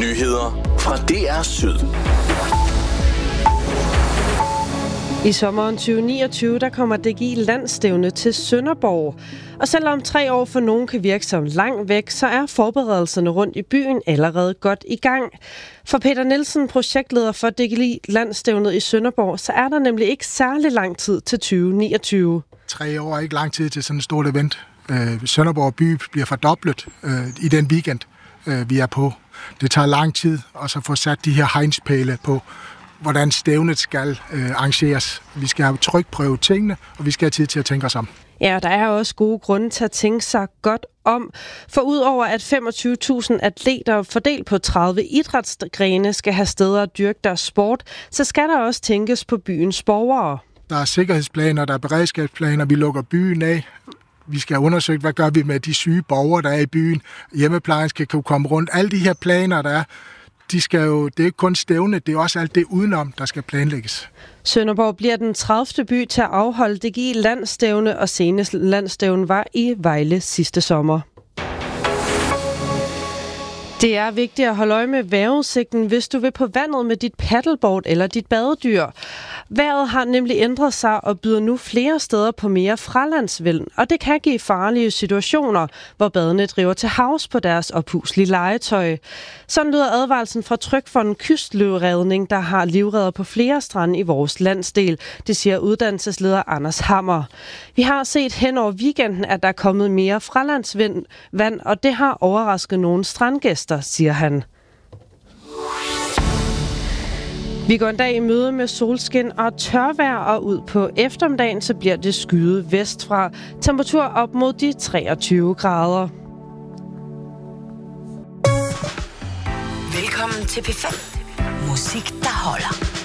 Nyheder fra DR Syd. I sommeren 2029, der kommer DGI Landsstævne til Sønderborg. Og selvom 3 år for nogen kan virke som langt væk, så er forberedelserne rundt i byen allerede godt i gang. For Peter Nielsen, projektleder for DGI Landsstævnet i Sønderborg, så er der nemlig ikke særlig lang tid til 2029. 3 år er ikke lang tid til sådan et stort event. Sønderborg by bliver fordoblet i den weekend, vi er på. Det tager lang tid at så få sat de her hegnspæle på, hvordan stævnet skal arrangeres. Vi skal have trykprøve tingene, og vi skal have tid til at tænke os om. Ja, der er også gode grunde til at tænke sig godt om. For udover at 25.000 atleter fordelt på 30 idrætsgrene skal have steder at dyrke deres sport, så skal der også tænkes på byens borgere. Der er sikkerhedsplaner, der er beredskabsplaner, vi lukker byen af. Vi skal have undersøgt, hvad gør vi med de syge borgere, der er i byen. Hjemmeplejen skal kunne komme rundt. Alle de her planer, der er, det er ikke kun stævnet, det er også alt det udenom, der skal planlægges. Sønderborg bliver den 30. by til at afholde DGI Landsstævne, og senest Landsstævne var i Vejle sidste sommer. Det er vigtigt at holde øje med vejrudsigten, hvis du vil på vandet med dit paddleboard eller dit badedyr. Vejret har nemlig ændret sig og byder nu flere steder på mere fralandsvind, og det kan give farlige situationer, hvor badende driver til havs på deres ophuslige legetøj. Sådan lyder advarelsen fra Trygfonden Kystlivredning, der har livredder på flere strande i vores landsdel. Det siger uddannelsesleder Anders Hammer. Vi har set hen over weekenden, at der er kommet mere fralandsvand, og det har overrasket nogle strandgæster, siger han. Vi går en dag i møde med solskin og tørvejr, og ud på eftermiddagen så bliver det skyet vestfra. Temperatur op mod de 23 grader. Velkommen til P5. Musik, der holder.